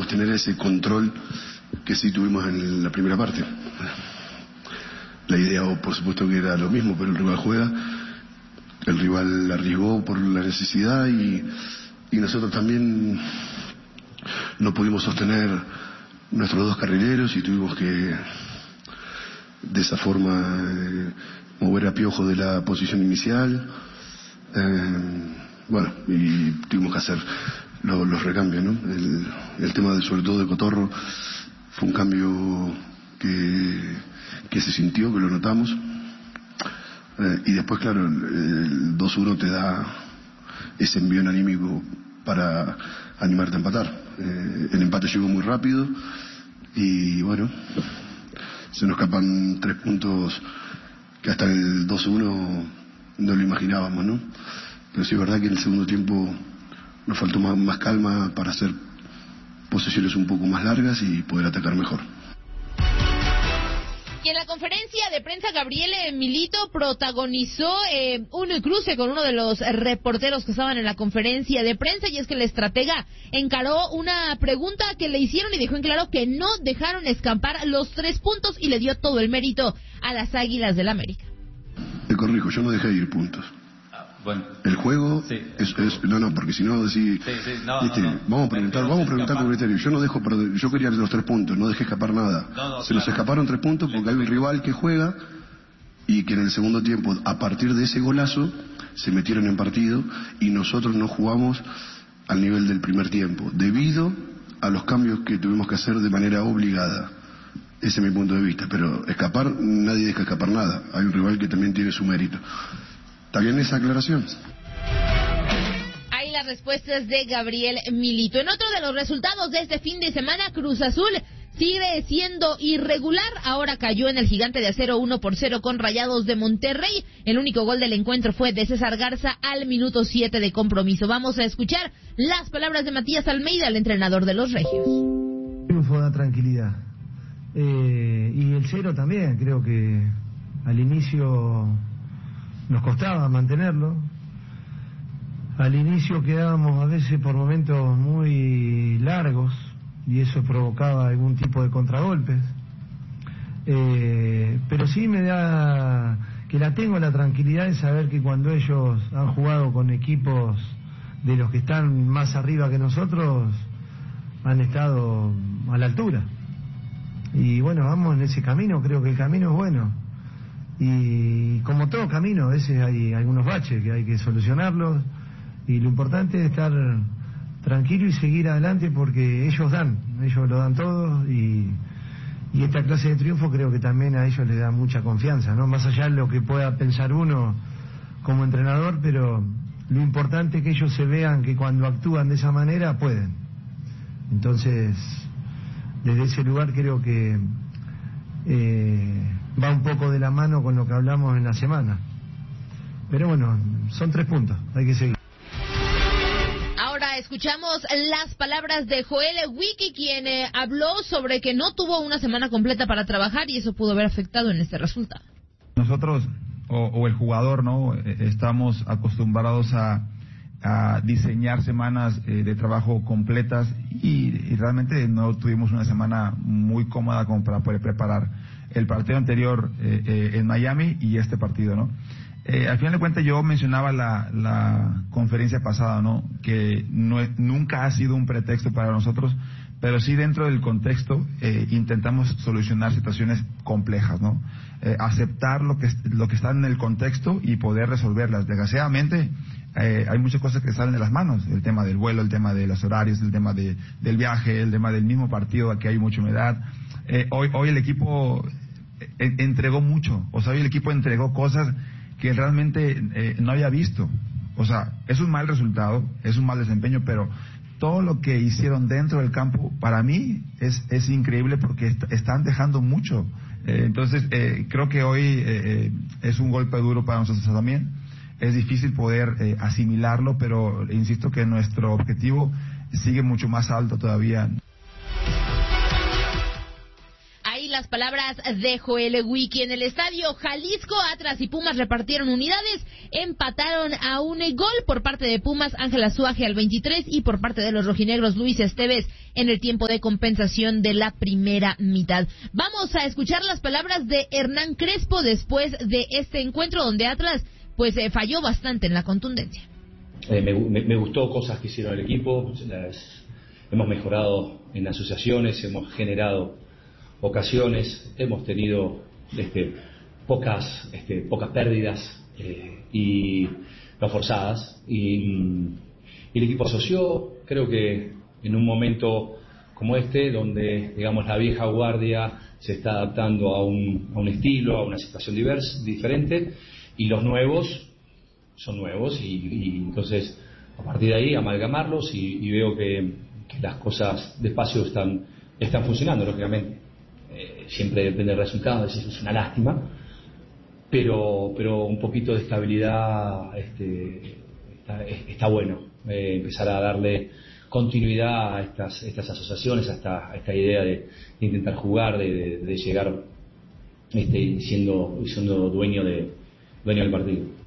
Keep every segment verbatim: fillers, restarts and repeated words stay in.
tener ese control que sí tuvimos en la primera parte. La idea, por supuesto, que era lo mismo, pero el rival juega, el rival arriesgó por la necesidad y, y nosotros también no pudimos sostener nuestros dos carrileros y tuvimos que de esa forma eh, mover a Piojo de la posición inicial. Eh, bueno, y tuvimos que hacer lo, los recambios, ¿no? El, el tema de, sobre todo de Cotorro, fue un cambio que, que se sintió, que lo notamos. Eh, y después, claro, el, el dos uno te da ese envión anímico para animarte a empatar. Eh, el empate llegó muy rápido y bueno, se nos escapan tres puntos que hasta el dos uno no lo imaginábamos, ¿no? Pero sí es verdad que en el segundo tiempo nos faltó más, más calma para hacer posesiones un poco más largas y poder atacar mejor. Y en la conferencia de prensa, Gabriel Milito protagonizó eh, un cruce con uno de los reporteros que estaban en la conferencia de prensa, y es que el estratega encaró una pregunta que le hicieron y dejó en claro que no dejaron escapar los tres puntos y le dio todo el mérito a las Águilas del América. Te corrijo, yo no dejé ir puntos. Bueno, el juego sí, es, es no no porque si no decís sí, sí, no, ¿viste? no, no. vamos a preguntar vamos a preguntar con criterio. Yo no dejo perder, yo quería los tres puntos, no dejé escapar nada. No, no, se claro. nos escaparon tres puntos porque hay un rival que juega y que en el segundo tiempo, a partir de ese golazo, se metieron en partido y nosotros no jugamos al nivel del primer tiempo debido a los cambios que tuvimos que hacer de manera obligada. Ese es mi punto de vista, pero escapar, nadie deja escapar nada. Hay un rival que también tiene su mérito. ¿Está bien esa aclaración? Ahí las respuestas de Gabriel Milito. En otro de los resultados de este fin de semana, Cruz Azul sigue siendo irregular. Ahora cayó en el Gigante de Acero uno por cero con Rayados de Monterrey. El único gol del encuentro fue de César Garza al minuto siete de compromiso. Vamos a escuchar las palabras de Matías Almeida, el entrenador de los Regios. Triunfo da tranquilidad. Eh, y el cero también, creo que al inicio nos costaba mantenerlo. Al inicio quedábamos a veces por momentos muy largos y eso provocaba algún tipo de contragolpes. Eh, pero sí me da que la tengo la tranquilidad de saber que cuando ellos han jugado con equipos de los que están más arriba que nosotros, han estado a la altura. Y bueno, vamos en ese camino, creo que el camino es bueno. Y como todo camino, a veces hay algunos baches que hay que solucionarlos, y lo importante es estar tranquilo y seguir adelante porque ellos dan, ellos lo dan todo, y, y esta clase de triunfo creo que también a ellos les da mucha confianza, ¿no? Más allá de lo que pueda pensar uno como entrenador, pero lo importante es que ellos se vean que cuando actúan de esa manera pueden. Entonces, desde ese lugar creo que eh, va un poco de la mano con lo que hablamos en la semana. Pero bueno, son tres puntos, hay que seguir. Ahora escuchamos las palabras de Joel Wiki, quien eh, habló sobre que no tuvo una semana completa para trabajar y eso pudo haber afectado en este resultado. Nosotros, o, o el jugador, ¿no? Estamos acostumbrados a, a diseñar semanas eh, de trabajo completas y, y realmente no tuvimos una semana muy cómoda como para poder preparar el partido anterior eh, eh, en Miami y este partido, ¿no? Eh, al final de cuentas yo mencionaba la, la conferencia pasada, ¿no? Que no, nunca ha sido un pretexto para nosotros, pero sí dentro del contexto eh, intentamos solucionar situaciones complejas, ¿no? Eh, aceptar lo que lo que está en el contexto y poder resolverlas. Desgraciadamente eh, hay muchas cosas que salen de las manos, el tema del vuelo, el tema de los horarios, el tema de, del viaje, el tema del mismo partido, aquí hay mucha humedad. Eh, hoy, hoy el equipo eh, entregó mucho, o sea, hoy el equipo entregó cosas que realmente eh, no había visto. O sea, es un mal resultado, es un mal desempeño, pero todo lo que hicieron dentro del campo, para mí, es, es increíble porque est- están dejando mucho. Eh, entonces, eh, creo que hoy eh, eh, es un golpe duro para nosotros también. Es difícil poder eh, asimilarlo, pero insisto que nuestro objetivo sigue mucho más alto todavía. las palabras de Joel Wiki. En el estadio Jalisco, Atlas y Pumas repartieron unidades, empataron a un gol por parte de Pumas, Ángel Azuaje al veintitrés, y por parte de los rojinegros, Luis Esteves en el tiempo de compensación de la primera mitad. Vamos a escuchar las palabras de Hernán Crespo después de este encuentro donde Atlas pues eh, falló bastante en la contundencia. Eh, me, me, me gustó cosas que hicieron el equipo, las, hemos mejorado en asociaciones, hemos generado ocasiones, hemos tenido este, pocas, este, pocas pérdidas eh, y no forzadas, y, y el equipo asoció. Creo que en un momento como este, donde digamos la vieja guardia se está adaptando a un, a un estilo, a una situación diversa, diferente, y los nuevos son nuevos, y, y entonces a partir de ahí amalgamarlos, y, y veo que, que las cosas despacio están, están funcionando. Lógicamente eh, siempre depende del resultado, eso es una lástima, pero pero un poquito de estabilidad este, está, está bueno, eh, empezar a darle continuidad a estas, estas asociaciones, a esta, a esta idea de, de intentar jugar, de, de, de llegar este, siendo, siendo dueño, de, dueño del partido.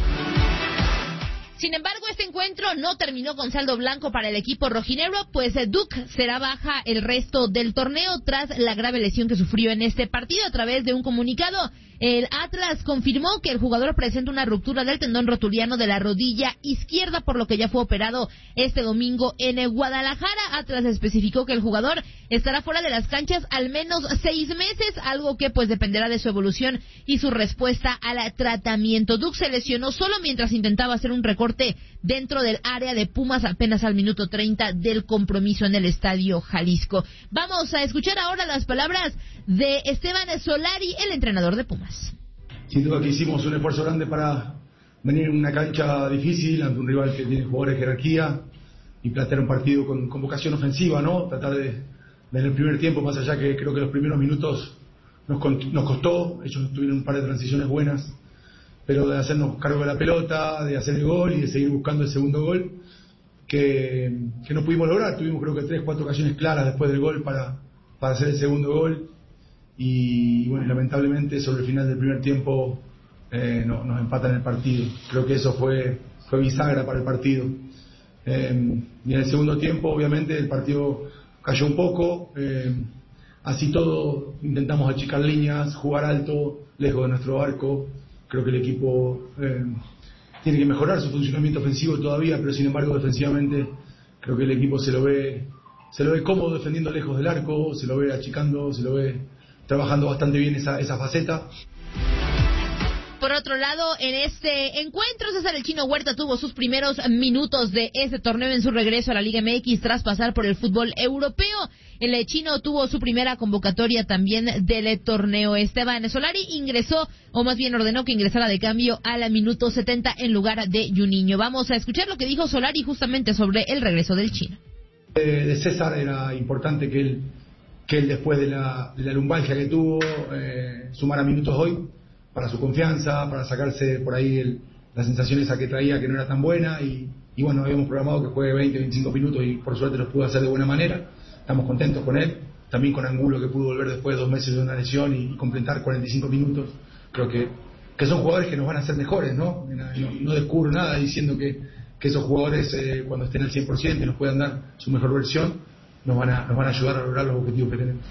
Sin embargo, este encuentro no terminó con saldo blanco para el equipo rojinegro, pues Duke será baja el resto del torneo tras la grave lesión que sufrió en este partido. A través de un comunicado, el Atlas confirmó que el jugador presenta una ruptura del tendón rotuliano de la rodilla izquierda, por lo que ya fue operado este domingo en Guadalajara. Atlas especificó que el jugador estará fuera de las canchas al menos seis meses, algo que pues dependerá de su evolución y su respuesta al tratamiento. Duke se lesionó solo mientras intentaba hacer un recorte dentro del área de Pumas apenas al minuto treinta del compromiso en el estadio Jalisco. Vamos a escuchar ahora las palabras de Esteban Solari, el entrenador de Pumas. Sin duda que hicimos un esfuerzo grande para venir en una cancha difícil ante un rival que tiene jugadores de jerarquía y plantear un partido con, con vocación ofensiva, ¿no? Tratar de, desde el primer tiempo, más allá que creo que los primeros minutos nos, nos costó, ellos tuvieron un par de transiciones buenas, pero de hacernos cargo de la pelota, de hacer el gol y de seguir buscando el segundo gol, que, que no pudimos lograr. Tuvimos creo que tres, cuatro ocasiones claras después del gol para, para hacer el segundo gol, y bueno, lamentablemente sobre el final del primer tiempo eh, no, nos empatan el partido. Creo que eso fue, fue bisagra para el partido. Eh, y en el segundo tiempo obviamente el partido cayó un poco, eh, así todo intentamos achicar líneas, jugar alto, lejos de nuestro arco. Creo que el equipo eh, tiene que mejorar su funcionamiento ofensivo todavía, pero sin embargo defensivamente creo que el equipo se lo ve se lo ve cómodo defendiendo lejos del arco, se lo ve achicando, se lo ve trabajando bastante bien esa, esa faceta. Por otro lado, en este encuentro, César el Chino Huerta tuvo sus primeros minutos de este torneo en su regreso a la Liga M X tras pasar por el fútbol europeo. El Chino tuvo su primera convocatoria también del torneo. Esteban Solari ingresó, o más bien ordenó que ingresara de cambio a la minuto setenta en lugar de Juninho. Vamos a escuchar lo que dijo Solari justamente sobre el regreso del Chino. Eh, de César era importante que él, que él después de la, de la lumbalgia que tuvo, eh, sumara minutos hoy, para su confianza, para sacarse por ahí el, la sensación esa que traía que no era tan buena, y, y bueno, habíamos programado que juegue veinte, veinticinco minutos y por suerte los pudo hacer de buena manera. Estamos contentos con él, también con Angulo, que pudo volver después de dos meses de una lesión y, y completar cuarenta y cinco minutos. Creo que, que son jugadores que nos van a hacer mejores, ¿no? No, no descubro nada diciendo que, que esos jugadores eh, cuando estén al cien por ciento y nos puedan dar su mejor versión, nos van a, nos van a ayudar a lograr los objetivos que tenemos.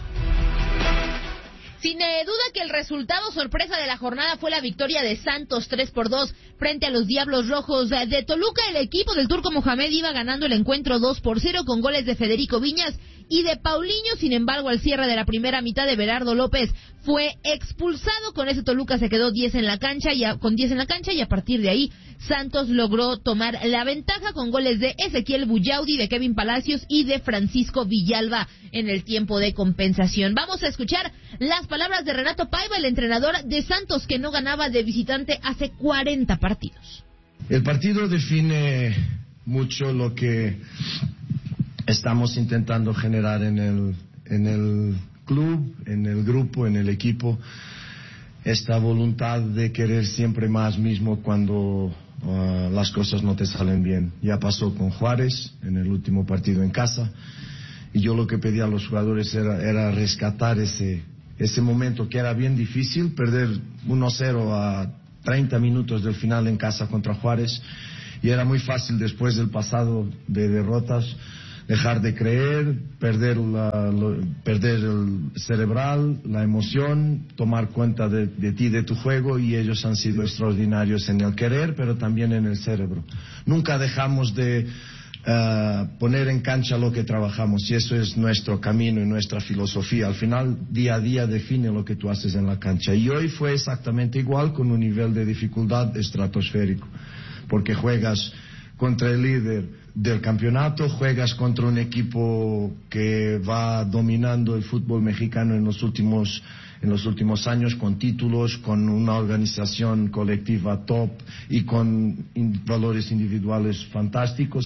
Sin eh, duda que el resultado sorpresa de la jornada fue la victoria de Santos tres por dos frente a los Diablos Rojos de Toluca. El equipo del Turco Mohamed iba ganando el encuentro dos por cero con goles de Federico Viñas y de Paulinho. Sin embargo, al cierre de la primera mitad, de Berardo López fue expulsado. Con ese Toluca se quedó diez en la cancha y a, con diez en la cancha y a partir de ahí Santos logró tomar la ventaja con goles de Ezequiel Buyaudi, de Kevin Palacios y de Francisco Villalba en el tiempo de compensación. Vamos a escuchar las palabras de Renato Paiva, el entrenador de Santos, que no ganaba de visitante hace cuarenta partidos. El partido define mucho lo que estamos intentando generar en el, en el club, en el grupo, en el equipo. Esta voluntad de querer siempre más mismo cuando uh, las cosas no te salen bien. Ya pasó con Juárez en el último partido en casa, y yo lo que pedía a los jugadores era, era rescatar ese ese momento que era bien difícil, perder uno cero a treinta minutos del final en casa contra Juárez, y era muy fácil después del pasado de derrotas dejar de creer, perder, la, lo, perder el cerebral, la emoción, tomar cuenta de, de ti, de tu juego, y ellos han sido extraordinarios en el querer, pero también en el cerebro. Nunca dejamos de uh, poner en cancha lo que trabajamos, y eso es nuestro camino y nuestra filosofía. Al final, día a día define lo que tú haces en la cancha, y hoy fue exactamente igual, con un nivel de dificultad estratosférico, porque juegas contra el líder del campeonato, juegas contra un equipo que va dominando el fútbol mexicano en los últimos en los últimos años, con títulos, con una organización colectiva top y con in, valores individuales fantásticos.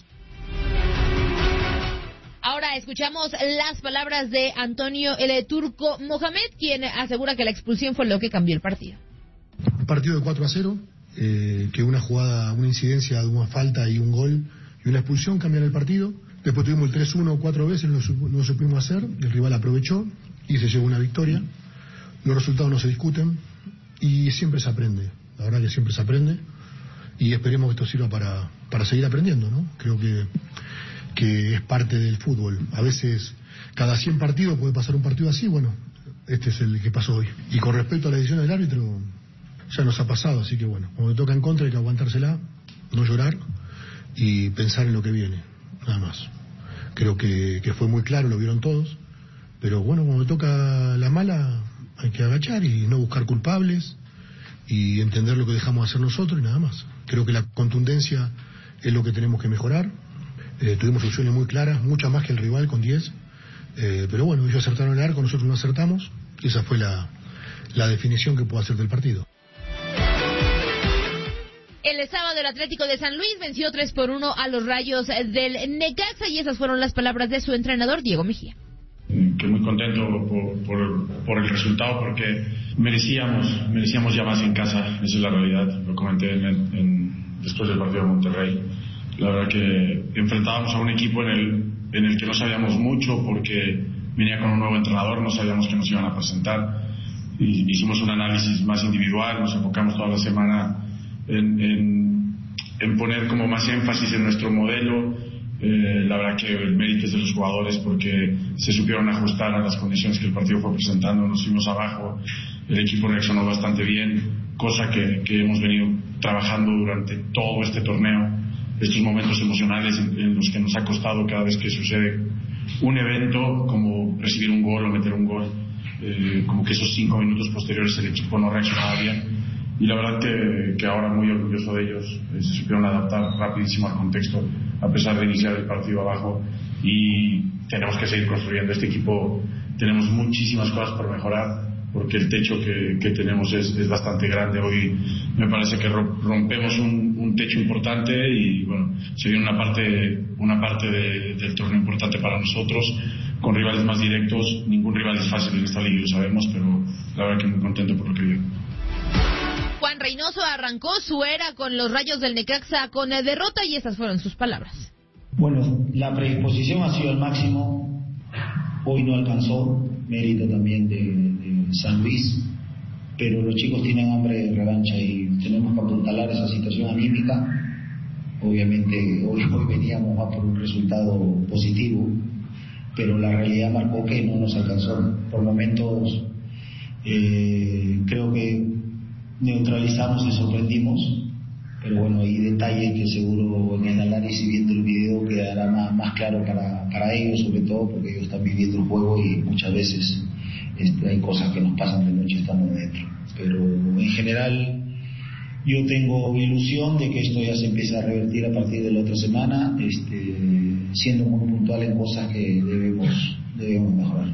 Ahora escuchamos las palabras de Antonio el Turco Mohamed, quien asegura que la expulsión fue lo que cambió el partido. Un partido de cuatro a cero, eh, que una jugada, una incidencia de una falta y un gol y una expulsión cambiaron el partido. Después tuvimos el tres uno cuatro veces, no lo supimos hacer, el rival aprovechó y se llevó una victoria. Los resultados no se discuten y siempre se aprende, la verdad que siempre se aprende, y esperemos que esto sirva para, para seguir aprendiendo, ¿no? Creo que, que es parte del fútbol. A veces cada cien partidos puede pasar un partido así, bueno, este es el que pasó hoy. Y con respecto a la decisión del árbitro, ya nos ha pasado, así que bueno, cuando toca en contra hay que aguantársela, no llorar y pensar en lo que viene, nada más. Creo que, que fue muy claro, lo vieron todos, pero bueno, cuando toca la mala hay que agachar y no buscar culpables y entender lo que dejamos hacer nosotros y nada más. Creo que la contundencia es lo que tenemos que mejorar. Eh, tuvimos opciones muy claras, muchas más que el rival con diez, eh, pero bueno, ellos acertaron el arco, nosotros no acertamos, y esa fue la, la definición que puedo hacer del partido. El sábado el Atlético de San Luis venció tres por uno a los Rayos del Necaxa, y esas fueron las palabras de su entrenador Diego Mejía. Que muy contento por, por, por el resultado, porque merecíamos merecíamos ya más en casa, esa es la realidad. Lo comenté en, en, después del partido de Monterrey. La verdad que enfrentábamos a un equipo en el, en el que no sabíamos mucho, porque venía con un nuevo entrenador, no sabíamos que nos iban a presentar, y hicimos un análisis más individual, nos enfocamos toda la semana En, en, en poner como más énfasis en nuestro modelo. Eh, la verdad que el mérito es de los jugadores, porque se supieron ajustar a las condiciones que el partido fue presentando. Nos fuimos abajo, el equipo reaccionó bastante bien, cosa que, que hemos venido trabajando durante todo este torneo. Estos momentos emocionales en, en los que nos ha costado cada vez que sucede un evento, como recibir un gol o meter un gol, eh, como que esos cinco minutos posteriores el equipo no reaccionaba bien. Y la verdad que, que ahora muy orgulloso de ellos, eh, se supieron adaptar rapidísimo al contexto, a pesar de iniciar el partido abajo, y tenemos que seguir construyendo este equipo. Tenemos muchísimas cosas por mejorar, porque el techo que, que tenemos es, es bastante grande. Hoy me parece que rompemos un, un techo importante, y bueno, se viene una parte, una parte de, del torneo importante para nosotros, con rivales más directos. Ningún rival es fácil en esta liga, lo sabemos, pero la verdad que muy contento por lo que viene. Juan Reynoso arrancó su era con los Rayos del Necaxa con la derrota, y esas fueron sus palabras. Bueno, la predisposición ha sido al máximo, hoy no alcanzó, mérito también de, de San Luis, pero los chicos tienen hambre de revancha y tenemos que apuntalar esa situación anímica. Obviamente hoy, hoy veníamos a por un resultado positivo, pero la realidad marcó que no nos alcanzó. Por momentos eh, creo que neutralizamos y sorprendimos, pero bueno, hay detalles que seguro en el análisis, viendo el video, quedará más, más claro para, para ellos, sobre todo porque ellos están viviendo el juego, y muchas veces este, hay cosas que nos pasan de noche estando dentro. Pero en general yo tengo ilusión de que esto ya se empiece a revertir a partir de la otra semana, este, siendo muy puntual en cosas que debemos, debemos mejorar.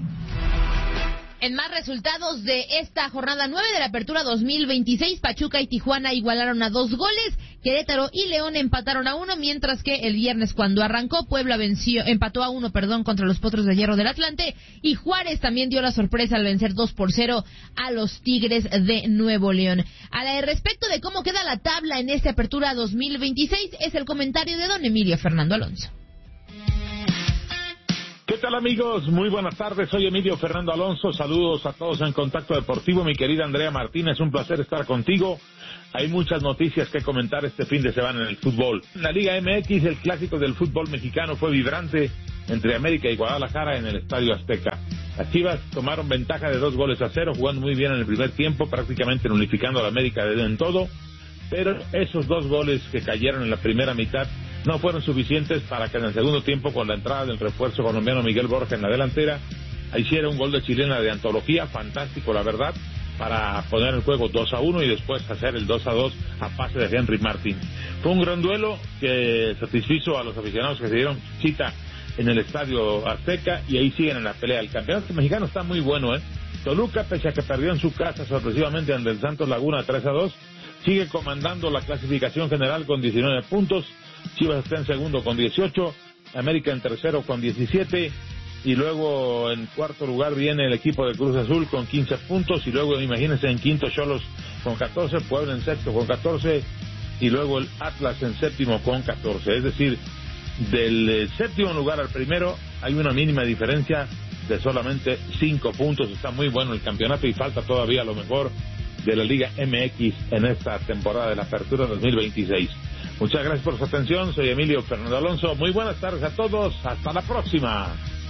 En más resultados de esta jornada nueve de la Apertura dos mil veintiséis, Pachuca y Tijuana igualaron a dos goles, Querétaro y León empataron a uno, mientras que el viernes, cuando arrancó, Puebla venció, empató a uno, perdón, contra los Potros de Hierro del Atlante, y Juárez también dio la sorpresa al vencer dos por cero a los Tigres de Nuevo León. Al respecto de cómo queda la tabla en esta Apertura dos mil veintiséis, es el comentario de don Emilio Fernando Alonso. ¿Qué tal, amigos? Muy buenas tardes, soy Emilio Fernando Alonso, saludos a todos en Contacto Deportivo, mi querida Andrea Martínez, un placer estar contigo. Hay muchas noticias que comentar este fin de semana en el fútbol. En la Liga M X, el clásico del fútbol mexicano fue vibrante entre América y Guadalajara en el Estadio Azteca. Las Chivas tomaron ventaja de dos goles a cero, jugando muy bien en el primer tiempo, prácticamente unificando a la América en todo, pero esos dos goles que cayeron en la primera mitad no fueron suficientes para que en el segundo tiempo, con la entrada del refuerzo colombiano Miguel Borja en la delantera, hiciera un gol de chilena de antología, fantástico la verdad, para poner el juego dos a uno y después hacer el dos a dos a pase de Henry Martin. Fue un gran duelo que satisfizo a los aficionados que se dieron cita en el Estadio Azteca y ahí siguen en la pelea. El campeonato mexicano está muy bueno, ¿eh? Toluca, pese a que perdió en su casa sorpresivamente ante el Santos Laguna tres a dos, sigue comandando la clasificación general con diecinueve puntos. Chivas está en segundo con dieciocho, América en tercero con diecisiete, y luego en cuarto lugar viene el equipo de Cruz Azul con quince puntos, y luego imagínense en quinto Xolos con catorce, Puebla en sexto con catorce, y luego el Atlas en séptimo con catorce. Es decir, del eh, séptimo lugar al primero hay una mínima diferencia de solamente cinco puntos. Está muy bueno el campeonato y falta todavía lo mejor de la Liga M X en esta temporada de la Apertura dos mil veintiséis. Muchas gracias por su atención, soy Emilio Fernando Alonso, muy buenas tardes a todos, hasta la próxima.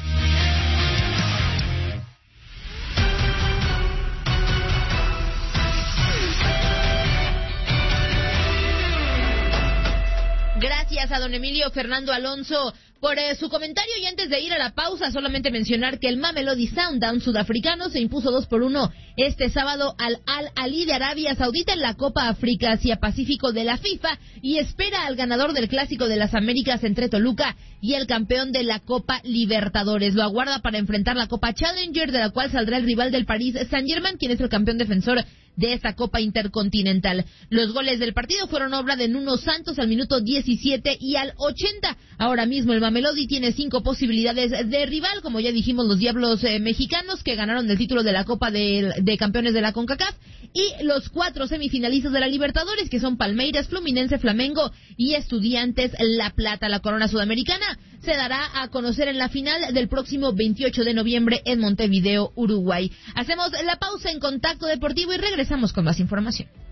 Gracias a don Emilio Fernando Alonso por eh, su comentario, y antes de ir a la pausa, solamente mencionar que el Mamelodi Sundowns sudafricano se impuso dos por uno este sábado al Al Ahly de Arabia Saudita en la Copa África Asia Pacífico de la FIFA y espera al ganador del Clásico de las Américas entre Toluca y el campeón de la Copa Libertadores. Lo aguarda para enfrentar la Copa Challenger, de la cual saldrá el rival del Paris Saint-Germain, quien es el campeón defensor de esta Copa Intercontinental. Los goles del partido fueron obra de Nuno Santos al minuto diecisiete y al ochenta. Ahora mismo el Mamelodi tiene cinco posibilidades de rival, como ya dijimos, los Diablos eh, mexicanos, que ganaron el título de la Copa de, de Campeones de la CONCACAF, y los cuatro semifinalistas de la Libertadores, que son Palmeiras, Fluminense, Flamengo y Estudiantes La Plata. La corona sudamericana se dará a conocer en la final del próximo veintiocho de noviembre en Montevideo, Uruguay. Hacemos la pausa en Contacto Deportivo y regresamos con más información.